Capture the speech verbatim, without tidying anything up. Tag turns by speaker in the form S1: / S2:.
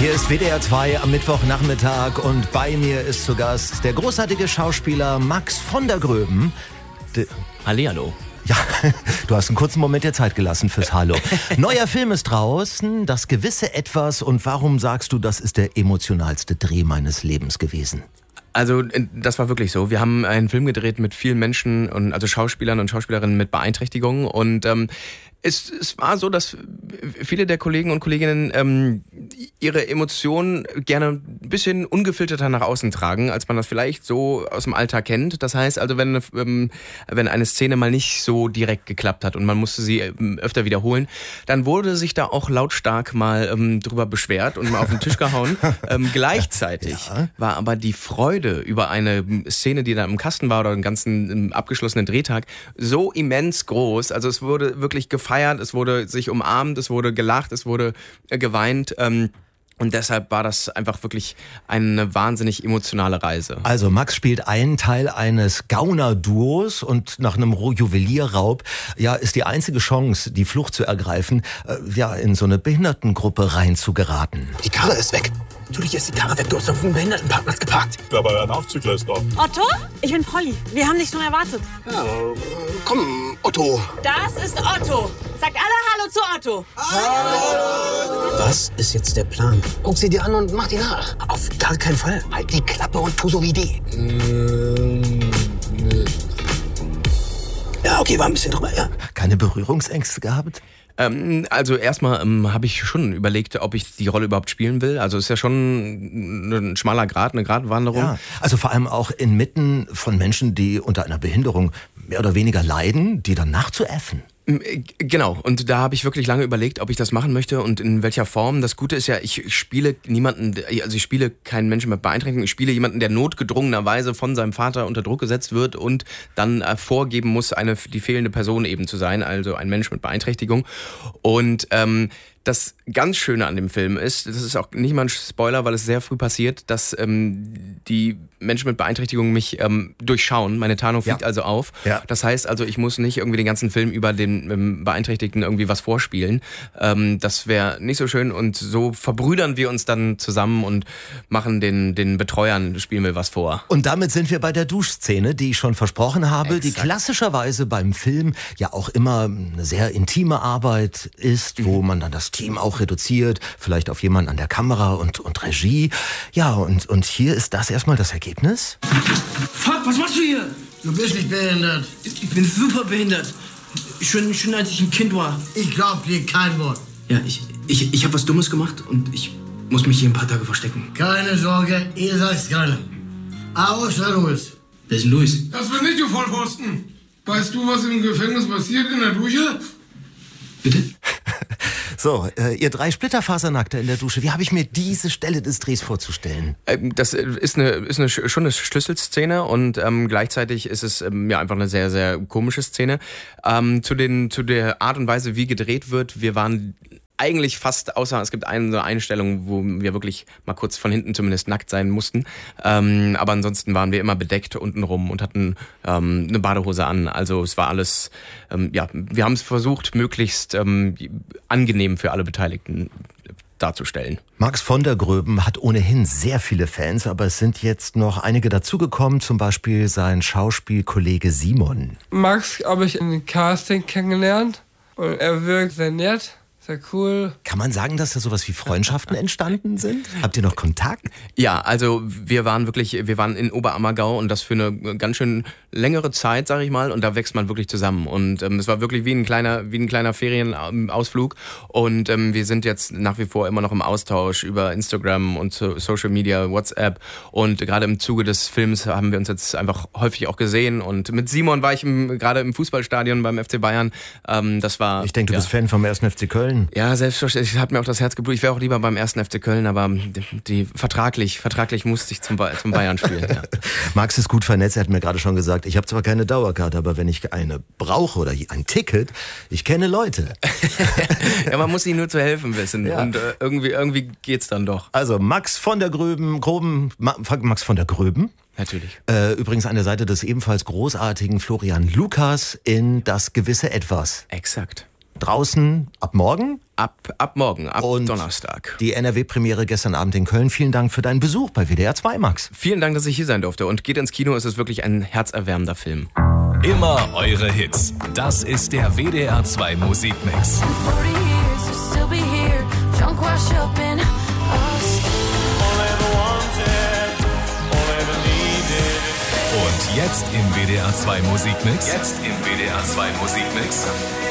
S1: Hier ist W D R zwei am Mittwochnachmittag und bei mir ist zu Gast der großartige Schauspieler Max von der Gröben. De-
S2: Hallihallo.
S1: Ja, du hast einen kurzen Moment dir Zeit gelassen fürs Hallo. Neuer Film ist draußen, Das gewisse Etwas. Und warum sagst du, das ist der emotionalste Dreh meines Lebens gewesen?
S2: Also das war wirklich so. Wir haben einen Film gedreht mit vielen Menschen, und also Schauspielern und Schauspielerinnen mit Beeinträchtigungen. Und ähm, es, es war so, dass viele der Kollegen und Kolleginnen ähm, ihre Emotionen gerne ein bisschen ungefilterter nach außen tragen, als man das vielleicht so aus dem Alltag kennt. Das heißt also, wenn, ähm, wenn eine Szene mal nicht so direkt geklappt hat und man musste sie ähm, öfter wiederholen, dann wurde sich da auch lautstark mal ähm, drüber beschwert und mal auf den Tisch gehauen. ähm, gleichzeitig ja. war aber die Freude über eine Szene, die da im Kasten war oder einen ganzen abgeschlossenen Drehtag, so immens groß. Also es wurde wirklich gefeiert, es wurde sich umarmt, es wurde gelacht, es wurde äh, geweint. Ähm, Und deshalb war das einfach wirklich eine wahnsinnig emotionale Reise.
S1: Also Max spielt einen Teil eines Gauner-Duos und nach einem Juwelierraub ja, ist die einzige Chance, die Flucht zu ergreifen, äh, ja, in so eine Behindertengruppe reinzugeraten.
S3: Die Karre ist weg. Natürlich ist die Karre weg. Du hast auf dem Behindertenparkplatz geparkt.
S4: Aber ein Aufzügler ist da.
S5: Otto? Ich bin Polly. Wir haben dich schon erwartet.
S3: Ja, komm, Otto.
S5: Das ist Otto. Sagt alle Hallo zu Otto.
S3: Hallo. Was ist jetzt der Plan? Guck sie dir an und mach die nach. Auf gar keinen Fall. Halt die Klappe und tu so wie die. Ja, okay, war ein bisschen drüber, ja.
S1: Keine Berührungsängste gehabt?
S2: Ähm, also erstmal ähm, habe ich schon überlegt, ob ich die Rolle überhaupt spielen will. Also es ist ja schon ein schmaler Grat, eine Gratwanderung.
S1: Ja, also vor allem auch inmitten von Menschen, die unter einer Behinderung mehr oder weniger leiden, die dann nachzuäffen.
S2: Genau, und da habe ich wirklich lange überlegt, ob ich das machen möchte und in welcher Form. Das Gute ist ja, ich spiele niemanden, also ich spiele keinen Menschen mit Beeinträchtigung, ich spiele jemanden, der notgedrungenerweise von seinem Vater unter Druck gesetzt wird und dann vorgeben muss, eine die fehlende Person eben zu sein, also ein Mensch mit Beeinträchtigung. Und ähm, das ganz Schöne an dem Film ist, das ist auch nicht mal ein Spoiler, weil es sehr früh passiert, dass ähm, die Menschen mit Beeinträchtigung mich ähm, durchschauen. Meine Tarnung fliegt ja. also auf. Ja. Das heißt also, ich muss nicht irgendwie den ganzen Film über den ähm, Beeinträchtigten irgendwie was vorspielen. Ähm, das wäre nicht so schön und so verbrüdern wir uns dann zusammen und machen den, den Betreuern, spielen wir was vor.
S1: Und damit sind wir bei der Duschszene, die ich schon versprochen habe,
S2: Exakt.
S1: Die klassischerweise beim Film ja auch immer eine sehr intime Arbeit ist, mhm. wo man dann das Team auch reduziert, vielleicht auf jemanden an der Kamera und, und Regie. Ja, und, und hier ist das erstmal das Ergebnis.
S6: Fuck, was machst du hier?
S7: Du bist nicht behindert.
S6: Ich bin super behindert. Schon, schon als ich ein Kind war.
S7: Ich glaub dir kein Wort.
S6: Ja, ich, ich, ich habe was Dummes gemacht und ich muss mich hier ein paar Tage verstecken.
S7: Keine Sorge, ihr seid's keiner. Außer Louis.
S6: Wer ist denn Louis?
S8: Das bin ich, du Vollpfosten. Weißt du, was im Gefängnis passiert in der Dusche?
S6: Bitte?
S1: So, äh, ihr drei Splitterfasernackte in der Dusche. Wie habe ich mir diese Stelle des Drehs vorzustellen?
S2: Ähm, das ist eine, ist eine schon eine Schlüsselszene und ähm, gleichzeitig ist es ähm, ja einfach eine sehr, sehr komische Szene. Ähm, zu den, zu der Art und Weise, wie gedreht wird, wir waren eigentlich fast, außer es gibt eine, so eine Einstellung, wo wir wirklich mal kurz von hinten zumindest nackt sein mussten. Ähm, aber ansonsten waren wir immer bedeckt untenrum und hatten ähm, eine Badehose an. Also es war alles, ähm, ja, wir haben es versucht, möglichst ähm, angenehm für alle Beteiligten darzustellen.
S1: Max von der Gröben hat ohnehin sehr viele Fans, aber es sind jetzt noch einige dazugekommen, zum Beispiel sein Schauspielkollege Simon.
S9: Max habe ich in Casting kennengelernt und er wirkt sehr nett. Sehr cool.
S1: Kann man sagen, dass da sowas wie Freundschaften entstanden sind? Habt ihr noch Kontakt?
S2: Ja, also wir waren wirklich, wir waren in Oberammergau und das für eine ganz schön längere Zeit, sag ich mal, und da wächst man wirklich zusammen. Und ähm, es war wirklich wie ein kleiner, wie ein kleiner Ferienausflug. Und ähm, wir sind jetzt nach wie vor immer noch im Austausch über Instagram und so Social Media, WhatsApp. Und gerade im Zuge des Films haben wir uns jetzt einfach häufig auch gesehen. Und mit Simon war ich im, gerade im Fußballstadion beim F C Bayern. Ähm, das war.
S1: Ich denke, du
S2: ja.
S1: bist Fan vom ersten F C Köln.
S2: Ja, selbstverständlich. Hat mir auch das Herz geblutet. Ich wäre auch lieber beim ersten F C Köln, aber die, die vertraglich, vertraglich musste ich zum, zum Bayern spielen. Ja.
S1: Max ist gut vernetzt. Er hat mir gerade schon gesagt, ich habe zwar keine Dauerkarte, aber wenn ich eine brauche oder ein Ticket, ich kenne Leute.
S2: Ja, man muss ihnen nur zu helfen wissen. Ja. Und äh, irgendwie, irgendwie geht's dann doch.
S1: Also Max von der Gröben, Groben, Max von der Gröben.
S2: Natürlich.
S1: Äh, übrigens an der Seite des ebenfalls großartigen Florian Lukas in Das gewisse Etwas.
S2: Exakt.
S1: draußen ab morgen.
S2: Ab, ab morgen, ab
S1: Und
S2: Donnerstag.
S1: Die N R W-Premiere gestern Abend in Köln. Vielen Dank für deinen Besuch bei W D R zwei, Max.
S2: Vielen Dank, dass ich hier sein durfte. Und geht ins Kino, es ist wirklich ein herzerwärmender Film.
S4: Immer eure Hits. Das ist der W D R zwei Musikmix. Und jetzt im W D R zwei Musikmix. Jetzt im W D R zwei Musikmix.